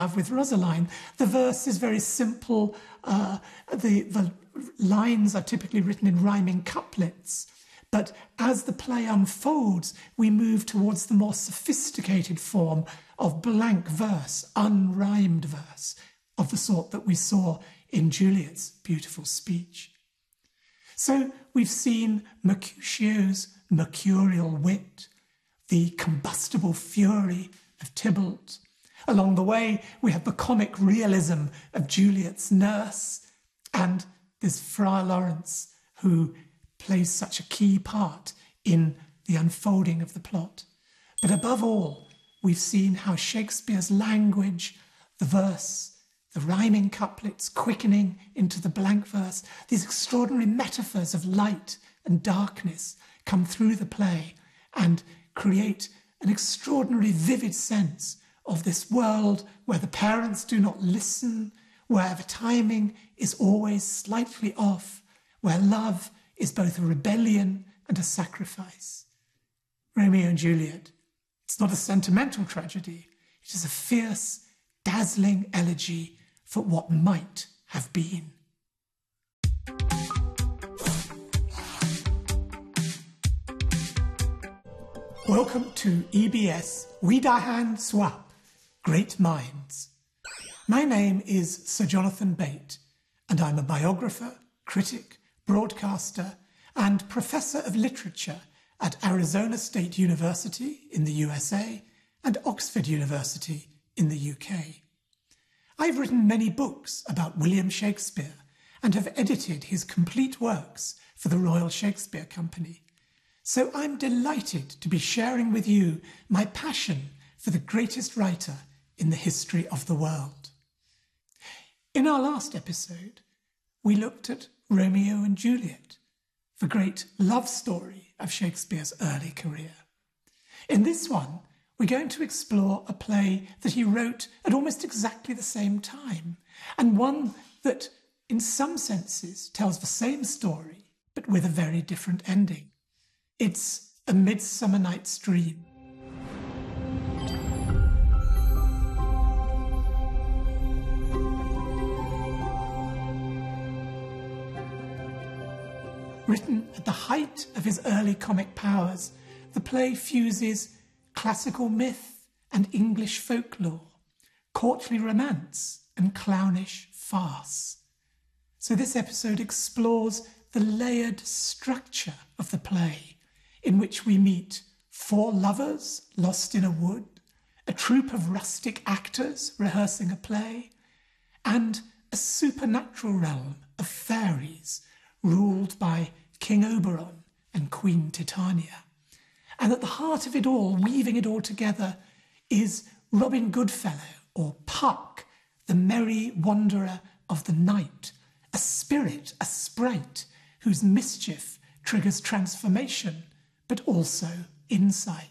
With Rosaline, the verse is very simple. The lines are typically written in rhyming couplets. But as the play unfolds, we move towards the more sophisticated form of blank verse, unrhymed verse, of the sort that we saw in Juliet's beautiful speech. So we've seen Mercutio's mercurial wit, the combustible fury of Tybalt. Along the way, we have the comic realism of Juliet's nurse, and there's Friar Lawrence, who plays such a key part in the unfolding of the plot. But above all, we've seen how Shakespeare's language, the verse, the rhyming couplets quickening into the blank verse, these extraordinary metaphors of light and darkness come through the play and create an extraordinary vivid sense of this world where the parents do not listen, where the timing is always slightly off, where love is both a rebellion and a sacrifice. Romeo and Juliet, it's not a sentimental tragedy. It is a fierce, dazzling elegy for what might have been. Welcome to EBS Widahan Swap, Great Minds. My name is Sir Jonathan Bate, and I'm a biographer, critic, broadcaster, and professor of literature at Arizona State University in the USA and Oxford University in the UK. I've written many books about William Shakespeare and have edited his complete works for the Royal Shakespeare Company. So I'm delighted to be sharing with you my passion for the greatest writer in the history of the world. In our last episode, we looked at Romeo and Juliet, the great love story of Shakespeare's early career. In this one, we're going to explore a play that he wrote at almost exactly the same time, and one that, in some senses, tells the same story, but with a very different ending. It's A Midsummer Night's Dream. Written at the height of his early comic powers, the play fuses classical myth and English folklore, courtly romance and clownish farce. So this episode explores the layered structure of the play, in which we meet 4 lovers lost in a wood, a troupe of rustic actors rehearsing a play, and a supernatural realm of fairies ruled by King Oberon and Queen Titania. And at the heart of it all, weaving it all together, is Robin Goodfellow, or Puck, the merry wanderer of the night, a spirit, a sprite, whose mischief triggers transformation, but also insight.